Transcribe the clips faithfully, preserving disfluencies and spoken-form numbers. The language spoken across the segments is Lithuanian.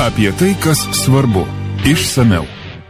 Apie tai, kas svarbu. Išsamiau.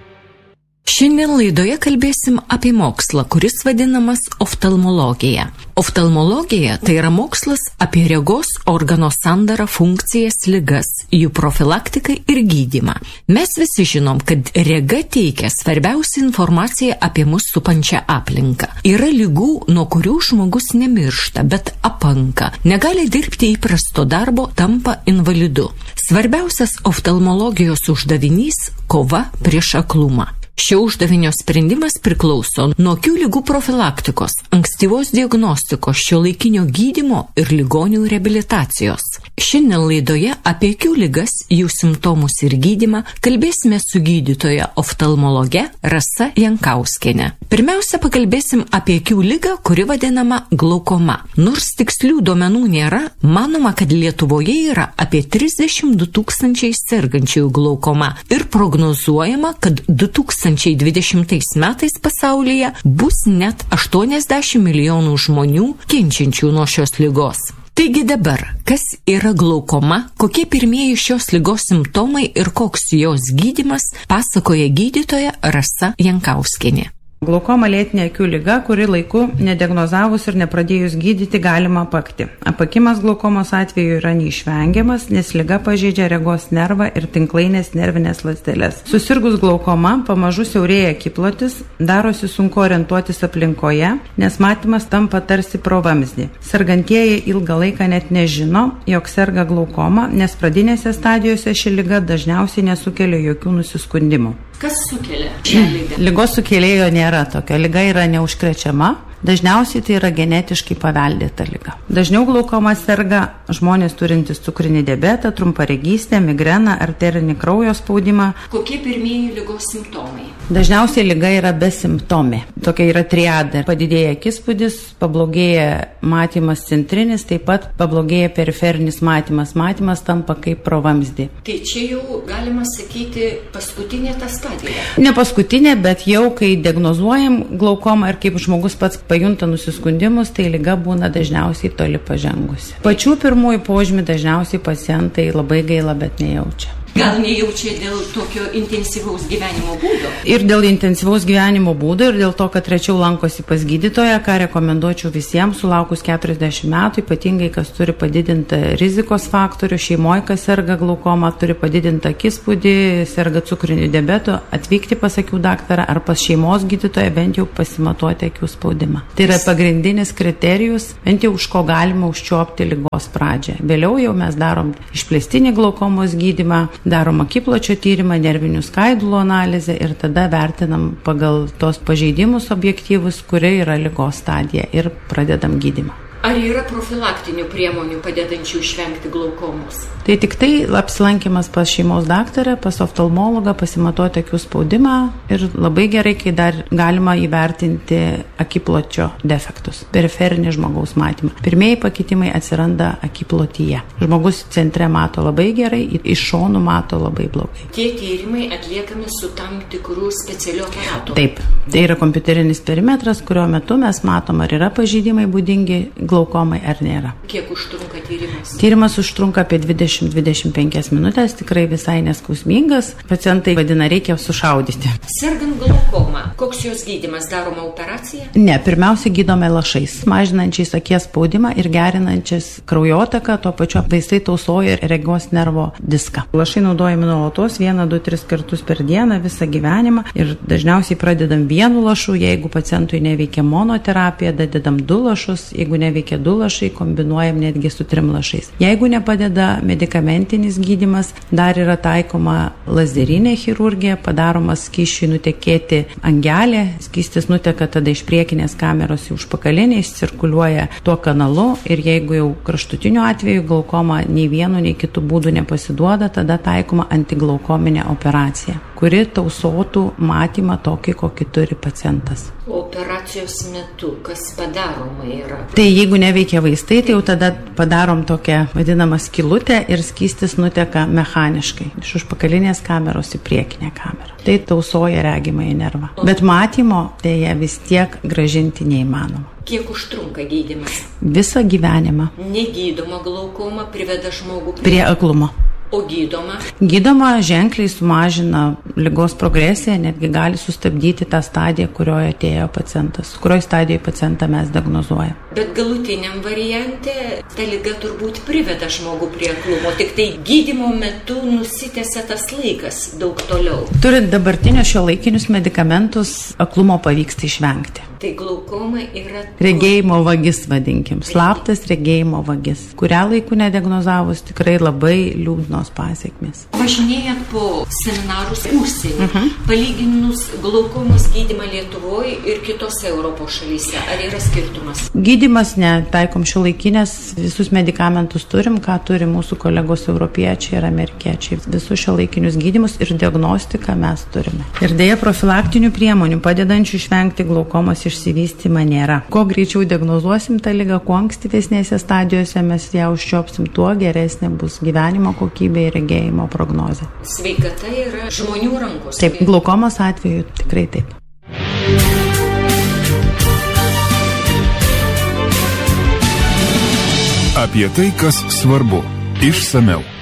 Šiandien laidoje kalbėsim apie mokslą, kuris vadinamas oftalmologija. Oftalmologija tai yra mokslas apie regos organo sandarą, funkcijas, ligas, jų profilaktiką ir gydymą. Mes visi žinom, kad rega teikia svarbiausią informaciją apie mus supančią aplinką. Yra ligų, nuo kurių žmogus nemiršta, bet apanka. Negali dirbti įprasto darbo, tampa invalidu. Svarbiausias oftalmologijos uždavinys – kova prieš aklumą. Šio uždavinio sprendimas priklauso nuo akių ligų profilaktikos, ankstyvos diagnostikos, šiuolaikinio gydymo ir ligonių reabilitacijos. Šiandien laidoje apie akių ligas, jų simptomus ir gydymą kalbėsime su gydytoja oftalmologe Rasa Jankauskiene. Pirmiausia, pakalbėsim apie akių ligą, kuri vadinama glaukoma. Nors tikslių duomenų nėra, manoma, kad Lietuvoje yra apie trisdešimt du tūkstančiai sergančiųjų glaukoma ir prognozuojama, kad du tūkstančiai dvidešimtais metais pasaulyje bus net aštuoniasdešimt milijonų žmonių kenčiančių nuo šios ligos. Taigi dabar, kas yra glaukoma, kokie pirmieji šios ligos simptomai ir koks jos gydymas, pasakoja gydytoja Rasa Jankauskienė. Glaukoma lėtinė akių liga, kuri laiku nediagnozavus ir nepradėjus gydyti galima apakti. Apakimas glaukomos atveju yra neišvengiamas, nes liga pažeidžia regos nervą ir tinklainės nervinės ląsteles. Susirgus glaukoma, pamažu siaurėja akiplotis, darosi sunku orientuotis aplinkoje, nes matymas tampa tarsi pro vamzdį. Sergantieji ilgą laiką net nežino, jog serga glaukoma, nes pradinėse stadijose ši liga dažniausiai nesukelia jokių nusiskundimų. Kas sukelia šią ligą? Lygos sukėlėjo nėra tokio. Liga yra neužkrečiama. Dažniausiai tai yra genetiškai paveldėta liga. Dažniau glaukoma serga žmonės turintys cukrinį diabetą, trumparegystę, migreną, arterinį kraujo spaudimą. Kokie pirmieji ligos simptomai? Dažniausiai liga yra besimptomė. Tokia yra triada. Padidėja akispūdis, pablogėja matymas centrinis, taip pat pablogėja periferinis matymas. Matymas tampa kaip pro vamzdį. Tai čia jau galima sakyti paskutinė ta stadija. Ne paskutinė, bet jau kai diagnozuojam glaukomą ir kaip žmogus pats pajunta nusiskundimus, tai liga būna dažniausiai toli pažengusi. Pačių pirmųjų požymių dažniausiai pacientai labai gaila, bet nejaučia. Gal nejaučia dėl tokio intensyvaus gyvenimo būdo? Ir dėl intensyvaus gyvenimo būdo, ir dėl to, kad rečiau lankosi pas gydytoją, ką rekomenduočiau visiems sulaukus keturiasdešimt metų, ypatingai kas turi padidintą rizikos faktorių, šeimoje, kas serga glaukoma, turi padidintą akispūdį, serga cukriniu diabetu, atvykti pas akių daktarą ar pas šeimos gydytoją, bent jau pasimatuoti akių spaudimą. Tai yra pagrindinis kriterijus, bent jau už ko galima užčiuopti ligos pradžią. Vėliau jau mes darom išplėstinį glaukomos gydymą, darom akipločio tyrimą, nervinių skaidulų analizę ir tada vertinam pagal tos pažeidimus objektyvus, kuria yra ligos stadija ir pradedam gydymą. Ar yra profilaktinių priemonių padedančių išvengti glaukomos? Tai tik tai apsilankimas pas šeimos daktarę, pas oftalmologą, pasimatuoti akių spaudimą ir labai gerai, kai dar galima įvertinti akipločio defektus, periferinį žmogaus matymą. Pirmieji pakitimai atsiranda akiplotyje. Žmogus centre mato labai gerai, iš šonų mato labai blogai. Tie tyrimai atliekami su tam tikrų specialių aparatų? Taip, tai yra kompiuterinis perimetras, kurio metu mes matom, ar yra pažeidimai būdingi glaukomai ar nėra. Kiek užtrunka tyrimas? Tyrimas užtrunka apie dvidešimt iki dvidešimties penkių minutės, tikrai visai neskausmingas. Pacientai vadina, reikia sušaudyti. Sergant glaukoma, koks jos gydymas, daroma operacija? Ne, pirmiausia gydome lašais, mažinančiais akies spaudimą ir gerinančiais kraujotaką, tuo pačiu vaistai tausoja ir regos nervo diską. Lašai naudojami nuolatos vieną, du, tris kartus per dieną visą gyvenimą ir dažniausiai pradedam vienu lašu, jeigu pacientui neveikia monoterapija, dadedam du lašus, jeigu neveikia du lašai, kombinuojam netgi su trim lašais. Jeigu nepadeda medikamentinis gydymas, dar yra taikoma lazerinė chirurgija, padaromas skysčiui nutekėti angelė, skystis nuteka tada iš priekinės kameros į užpakalinę, jis cirkuliuoja tuo kanalu ir jeigu jau kraštutiniu atveju glaukoma nei vienu, nei kitų būdų nepasiduoda, tada taikoma antiglaukominė operacija, kuri tausotų matymą tokį, kokį turi pacientas. Operacijos metu, kas padaroma yra? Tai jeigu neveikia vaistai, tai jau tada padarom tokią vadinamą skylutę ir skystis nuteka mechaniškai iš užpakalinės kameros į priekinę kamerą. Tai tausoja regimąjį nervą. Bet matymo dėja vis tiek grąžinti neįmanoma. Kiek užtrunka gydymas? Visą gyvenimą. Negydoma glaukoma priveda žmogų prie, prie aklumo. O gydoma? Gydoma ženkliai sumažina ligos progresiją, netgi gali sustabdyti tą stadiją, kurioje atėjo pacientas, kurioje stadijoje pacientą mes diagnozuojame. Bet galutiniam variante ta liga turbūt priveda žmogų prie aklumo, tik tai gydymo metu nusitęsia tas laikas daug toliau. Turint dabartinius šiuolaikinius medikamentus, aklumo pavyksta išvengti. Tai glaukoma yra... Regėjimo vagis, vadinkim. Slaptas regėjimo vagis, kurią laiku nediagnozavus tikrai labai liūdnos pasiekmės. Važinėjant po seminarus užsienį, uh-huh. palyginus glaukomos gydymą Lietuvoje ir kitose Europos šalyse, ar yra skirtumas? Gydymas ne, taikom šiuolaikinės, visus medikamentus turim, ką turi mūsų kolegos europiečiai ir amerikiečiai. Visus šiuolaikinius gydymus ir diagnostiką mes turime. Ir dėja profilaktinių priemonių padedančių išvengti glaukomos išsivystymą nėra. Kuo greičiau diagnozuosim tą ligą, kuo ankstyvesnėse stadijose mes ją užčiopsim, tuo geresnė bus gyvenimo kokybė ir regėjimo prognozė. Sveikata yra žmonių rankos. Taip, glaukomos atveju tikrai taip. Apie tai, kas svarbu, išsamiau.